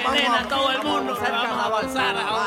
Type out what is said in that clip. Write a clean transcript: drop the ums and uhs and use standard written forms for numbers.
nena, todo el mundo. Vamos a avanzar ahora.